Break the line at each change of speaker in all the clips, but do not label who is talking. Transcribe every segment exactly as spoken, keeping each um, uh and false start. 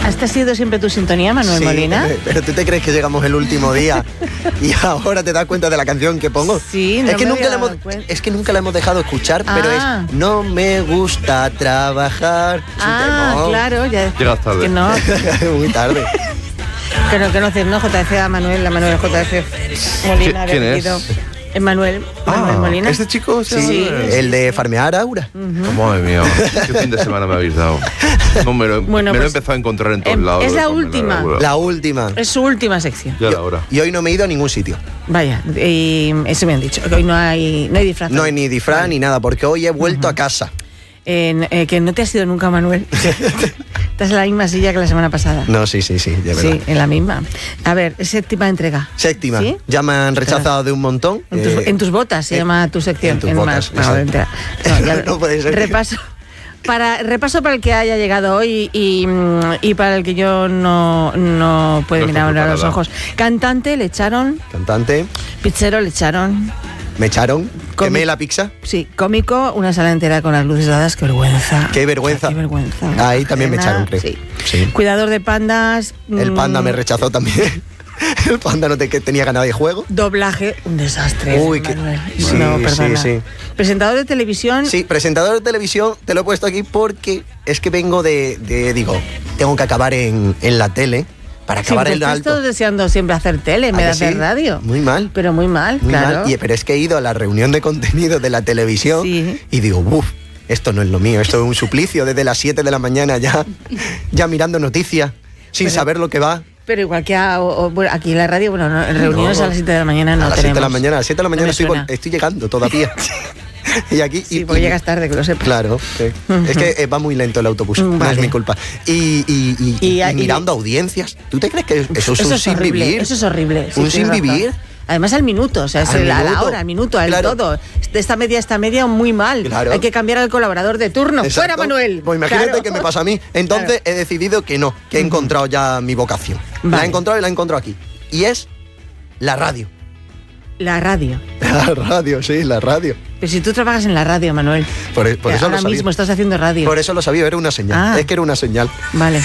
¿Esta ha sido siempre tu sintonía, Manuel
Sí,
Molina?
Pero ¿tú te crees que llegamos el último día y ahora te das cuenta de la canción que pongo?
Sí, no
es que
me
nunca
había
la hemos,
dado cuenta.
es que nunca la hemos dejado escuchar,
Ah.
pero es no me gusta trabajar. Es un
Ah,
temón.
claro, ya.
Llegas tarde.
Que no,
Muy tarde.
que no, que no, no, J F a Manuel, la Manuel J F Molina.
¿Quién
de
es?
apellido. Es Manuel, Manuel
Ah,
Molina.
¿este chico?
Sí,
Sí.
el de farmear Aura.
Oh, madre mía, qué fin de semana me habéis dado. No, me lo,
Bueno,
me lo he
pues,
empezado a encontrar en todos
em,
lados.
es la
de forma
última.
regular.
La última.
Es su última sección.
Ya la hora.
Y hoy no me he ido a ningún sitio.
Vaya, y eso me han dicho, que hoy no hay, no hay disfraz.
No hay ni disfraz ni nada, porque hoy he vuelto a casa.
En, eh, que no te has ido nunca, Manuel. Estás en la misma silla que la semana pasada.
No, sí, sí, sí, de verdad.
Sí, en la misma. A ver, séptima entrega.
Séptima.
¿Sí?
Ya me han rechazado de un montón.
En tus,
Eh,
en tus botas se
eh,
llama tu sección.
en tus botas,
más, no,
exacto.
entera. No, ya-
No puede ser.
Repaso. Para, repaso para el que haya llegado hoy y, mm, y para el que yo no, no puede
No está
mirar ahora a los
preparada.
ojos. Cantante le echaron,
Cantante,
pizzero le echaron,
me echaron,
Comi-
quemé la pizza.
sí, cómico, una sala entera con las luces dadas, qué vergüenza.
Qué vergüenza.
Qué vergüenza.
Ahí también me
Pena,
echaron, creo.
Sí.
Sí.
Cuidador de pandas.
El panda
mm,
me rechazó también. El panda no te, que tenía ganas de juego.
Doblaje, un desastre.
Uy, qué-
Manuel.
sí,
no,
sí,
perdona.
sí.
Presentador de televisión.
Sí, presentador de televisión, te lo he puesto aquí porque es que vengo de, de digo, tengo que acabar en, en la tele para acabar
Siempre
en lo
estás
alto.
todo deseando siempre hacer tele en
¿A
vez de
que sí?
hacer radio.
Muy mal.
Pero muy mal,
Muy
claro.
mal. Y, pero es que he ido a la reunión de contenido de la televisión
Sí.
y digo, uff, esto no es lo mío, esto es un suplicio desde las siete de la mañana ya, ya mirando noticias, sin
Pero-
saber lo que va.
Pero igual que a- o- o, bueno, aquí en la radio, bueno, no, en reuniones
No.
a las siete de la mañana no
a las
tenemos.
siete de la mañana, a las siete de la
No
mañana
me
estoy,
suena.
vol- estoy llegando todavía. Y aquí
Sí,
y-
porque
y-
llegas tarde, que lo sepas.
Claro, sí. Es que eh, va muy lento el autobús,
Mm,
no es
vale.
mi culpa. Y, y- y-
Y-
y
y-
mirando audiencias, ¿tú te crees que eso es
Eso
un
es
sin
horrible,
vivir?
eso es horrible. sí,
¿Un
tienes
sin
razón.
vivir?
Además al minuto, o sea, es
Al
el- a la
minuto.
hora, al minuto, al
Claro.
todo. De esta media a esta media muy mal.
Claro.
Hay que cambiar al colaborador de turno.
Exacto.
¡Fuera, Manuel!
Pues imagínate
Claro.
que me pasa a mí. Entonces he decidido que no, que he encontrado ya mi vocación. La
Vale.
he encontrado y la he encontrado aquí. Y es la radio.
La radio.
La radio, sí, la radio.
Pero si tú trabajas en la radio, Manuel.
Por, e- por eso
Ahora
lo sabía.
mismo estás haciendo radio.
Por eso lo sabía, era una señal.
Ah.
Es que era una señal.
Vale.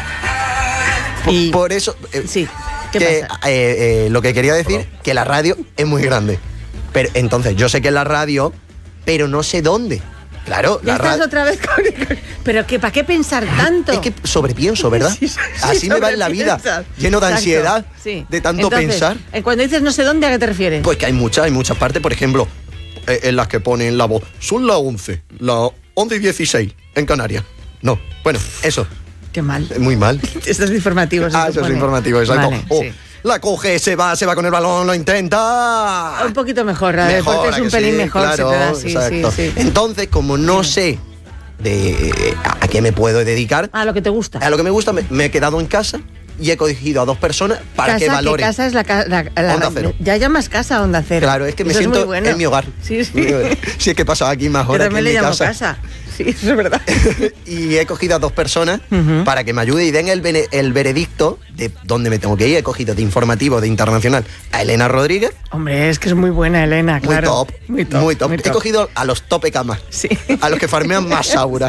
Por,
Y-
por eso. eh,
Sí. ¿Qué
que,
pasa?
eh, eh, lo que quería decir, que la radio es muy grande. Pero entonces, yo sé que es la radio, pero no sé dónde. Claro,
Ya
la
estás
radio.
otra vez con... Pero que, ¿para qué pensar tanto?
Es que sobrepienso, ¿verdad?
Sí, sí,
Así me va en la vida,
sobrepiensas.
lleno de
Exacto,
ansiedad,
sí.
de tanto
Entonces,
pensar.
eh, Cuando dices no sé dónde, ¿a qué te refieres?
Pues que hay muchas, hay muchas partes, por ejemplo, eh, en las que ponen la voz. Son las once, las once y dieciséis en Canarias. No, bueno, eso,
Qué mal.
muy mal.
Estos informativos.
Ah, eso es informativo, exacto.
Vale,
Oh,
sí.
la coge, se va, se va con el balón, lo intenta.
Un poquito mejor, la de
Mejor,
deporte es
¿a
un
que
pelín
sí?
mejor.
Claro,
se te da, sí,
exacto.
sí, sí.
Entonces, como no sé de a qué me puedo dedicar,
A lo que te gusta.
a lo que me gusta, me, me he quedado en casa y he cogido a dos personas para
casa,
que valoren.
casa es la, ca- la, la-
Onda Cero.
Ya llamas casa a Onda Cero.
Claro, es que me
Eso
siento
muy bueno.
en mi hogar.
Sí, sí.
Si es que he pasado aquí más
Yo
horas que
también
en
le
mi
llamo
casa.
casa. Sí, eso es verdad.
Y he cogido a dos personas
Ujú.
para que me ayuden y den el, bene- el veredicto de dónde me tengo que ir. He cogido de informativo, de internacional, a Elena Rodríguez.
Hombre, es que es muy buena, Elena,
Muy,
claro.
top,
Muy top.
muy top.
muy
He
top.
cogido a los tope camas.
Sí.
A los que farmean más Aura.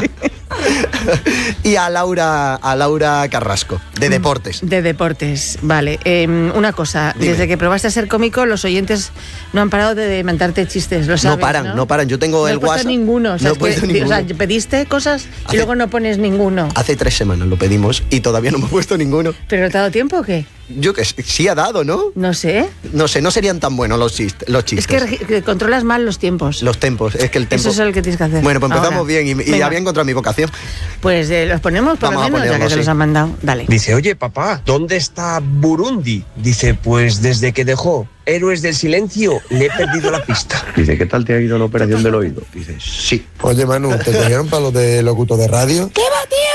Y a Laura, a Laura Carrasco, de deportes.
De deportes, vale. Eh, una cosa,
Dime.
desde que probaste a ser cómico, los oyentes no han parado de mandarte chistes, lo sabes,
No paran, no paran. Yo tengo
No
el
he puesto
WhatsApp.
ninguno. O sea,
No
es
he puesto
que,
ninguno.
o sea, pediste cosas y
Hace-
luego no pones ninguno.
Hace tres semanas lo pedimos y todavía no me he puesto ninguno.
¿Pero no te ha dado tiempo o qué?
Yo que sé, sí ha dado, ¿no?
No sé.
No sé, no serían tan buenos los chistes. Los chistes.
Es que, regi- que controlas mal los tiempos.
Los tempos, es que el tempo...
Eso es el que tienes que hacer.
Bueno, pues empezamos
ahora.
bien y, y
Venga.
había encontrado mi vocación.
Pues eh, los ponemos por
Vamos a
lo menos, ya que
ponerlos,
te los
sí.
han mandado. Dale.
Dice, oye papá, ¿dónde está Burundi? Dice, pues desde que dejó Héroes del Silencio le he perdido la pista.
Dice, ¿qué tal te ha ido la operación del oído? Dice, sí.
Oye, Manu, ¿te cogieron para los de locuto de radio?
¿Qué va, tío?